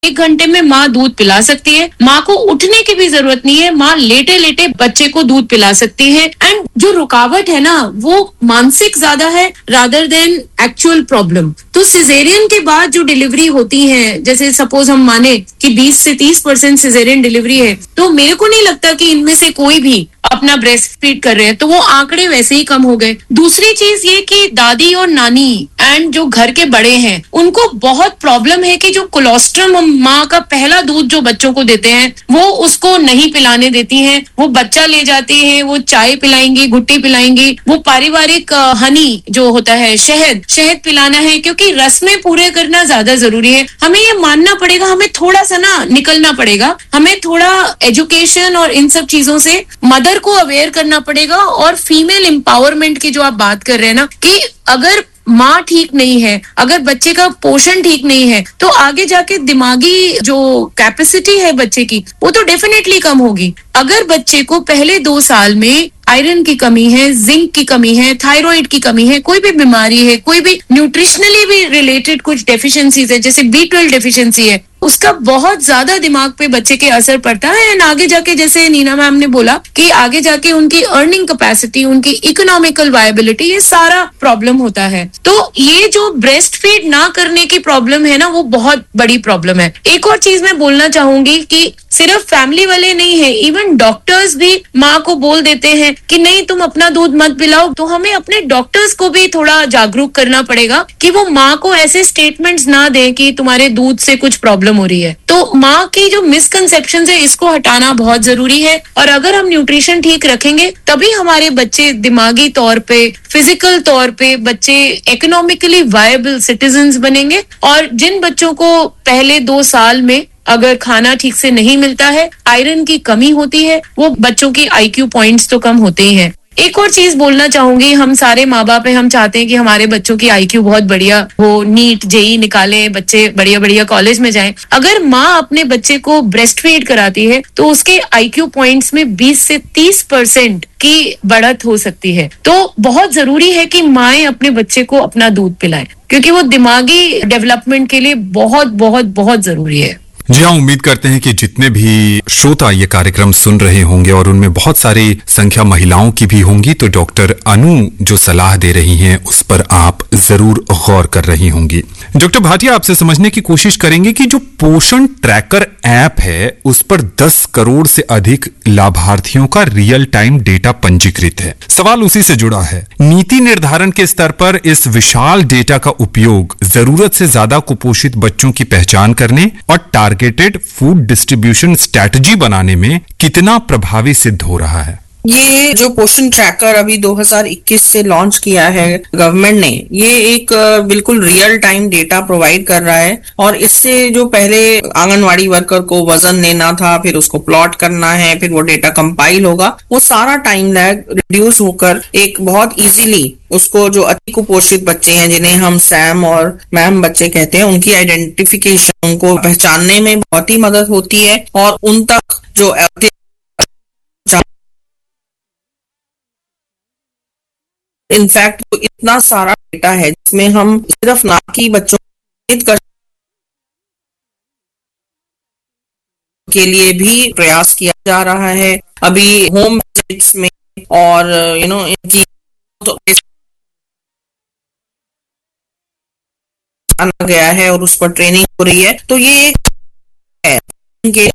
1 घंटे में माँ दूध पिला सकती है, माँ को उठने की भी जरूरत नहीं है, माँ लेटे लेटे बच्चे को दूध पिला सकती है। एंड जो रुकावट है ना वो मानसिक ज्यादा है रादर देन एक्चुअल प्रॉब्लम। तो सिजेरियन के बाद जो डिलीवरी होती है, जैसे सपोज हम माने कि 20 से 30% सिजेरियन डिलीवरी है, तो मेरे को नहीं लगता कि इनमें से कोई भी अपना ब्रेस्ट फीड कर रहे हैं, तो वो आंकड़े वैसे ही कम हो गए। दूसरी चीज ये कि दादी और नानी एंड जो घर के बड़े हैं उनको बहुत प्रॉब्लम है कि जो कोलोस्ट्रम माँ का पहला दूध जो बच्चों को देते हैं वो उसको नहीं पिलाने देती हैं। वो बच्चा ले जाती है, वो चाय पिलाएंगी, घुट्टी पिलाएंगी, वो पारिवारिक हनी जो होता है शहद पिलाना है, क्योंकि रस्में पूरे करना ज्यादा जरूरी है। हमें ये मानना पड़ेगा, हमें थोड़ा सा ना निकलना पड़ेगा, हमें थोड़ा एजुकेशन और इन सब चीजों से मदर को अवेयर करना पड़ेगा। और फीमेल एम्पावरमेंट की जो आप बात कर रहे हैं ना, कि अगर माँ ठीक नहीं है, अगर बच्चे का पोषण ठीक नहीं है, तो आगे जाके दिमागी जो कैपेसिटी है बच्चे की वो तो डेफिनेटली कम होगी। अगर बच्चे को पहले 2 साल में आयरन की कमी है, जिंक की कमी है, थायराइड की कमी है, कोई भी बीमारी है, कोई भी न्यूट्रिशनली भी रिलेटेड कुछ डेफिशिएंसीज है, जैसे B12 डेफिशिएंसी है, उसका बहुत ज्यादा दिमाग पे बच्चे के असर पड़ता है। एंड आगे जाके जैसे नीना मैम ने बोला कि आगे जाके उनकी अर्निंग कैपेसिटी, उनकी इकोनॉमिकल वायबिलिटी, ये सारा प्रॉब्लम होता है। तो ये जो ब्रेस्ट फीड ना करने की प्रॉब्लम है ना, वो बहुत बड़ी प्रॉब्लम है। एक और चीज मैं बोलना चाहूंगी कि सिर्फ फैमिली वाले नहीं है, इवन डॉक्टर्स भी माँ को बोल देते हैं कि नहीं तुम अपना दूध मत पिलाओ। तो हमें अपने डॉक्टर्स को भी थोड़ा जागरूक करना पड़ेगा कि वो माँ को ऐसे स्टेटमेंट्स ना दें कि तुम्हारे दूध से कुछ प्रॉब्लम हो रही है। तो माँ की जो मिसकंसेप्शंस है इसको हटाना बहुत जरूरी है। और अगर हम न्यूट्रिशन ठीक रखेंगे तभी हमारे बच्चे दिमागी तौर पे, फिजिकल तौर पे बच्चे इकोनॉमिकली वायबल सिटीजन्स बनेंगे। और जिन बच्चों को पहले 2 साल में अगर खाना ठीक से नहीं मिलता है, आयरन की कमी होती है, वो बच्चों की IQ पॉइंट्स तो कम होते ही हैं। एक और चीज बोलना चाहूंगी, हम सारे माँ बाप हैं, हम चाहते हैं कि हमारे बच्चों की IQ बहुत बढ़िया हो, नीट JEE निकाले, बच्चे बढ़िया बढ़िया कॉलेज में जाएं। अगर माँ अपने बच्चे को ब्रेस्ट फीड कराती है तो उसके IQ पॉइंट्स में 20 से 30% की बढ़त हो सकती है। तो बहुत जरूरी है कि माएं अपने बच्चे को अपना दूध पिलाएं, क्योंकि वो दिमागी डेवलपमेंट के लिए बहुत बहुत बहुत जरूरी है। जी हाँ, उम्मीद करते हैं कि जितने भी श्रोता ये कार्यक्रम सुन रहे होंगे और उनमें बहुत सारी संख्या महिलाओं की भी होंगी, तो डॉक्टर अनु जो सलाह दे रही हैं उस पर आप जरूर गौर कर रही होंगी। डॉक्टर भाटिया, आपसे समझने की कोशिश करेंगे कि जो पोषण ट्रैकर ऐप है उस पर 10 करोड़ से अधिक लाभार्थियों का रियल टाइम डेटा पंजीकृत है। सवाल उसी से जुड़ा है, नीति निर्धारण के स्तर पर इस विशाल डेटा का उपयोग जरूरत से ज्यादा कुपोषित बच्चों की पहचान करने और टारगेटेड फूड डिस्ट्रीब्यूशन स्ट्रैटेजी बनाने में कितना प्रभावी सिद्ध हो रहा है? ये जो पोषण ट्रैकर अभी 2021 से लॉन्च किया है गवर्नमेंट ने, ये एक बिल्कुल रियल टाइम डेटा प्रोवाइड कर रहा है। और इससे जो पहले आंगनवाड़ी वर्कर को वजन लेना था, फिर उसको प्लॉट करना है, फिर वो डेटा कंपाइल होगा, वो सारा टाइम लैग रिड्यूस होकर एक बहुत इजीली उसको जो अति कुपोषित बच्चे हैं, जिन्हें हम सैम और मैम बच्चे कहते हैं, उनकी आइडेंटिफिकेशन, उनको पहचानने में बहुत ही मदद होती है। और उन तक जो इनफैक्ट तो इतना सारा डेटा है जिसमें हम सिर्फ ना कि बच्चों कर के लिए भी प्रयास किया जा रहा है अभी होम विजिट्स में। और इनकी तो आना गया है और उस पर ट्रेनिंग हो रही है। तो ये एक है इनके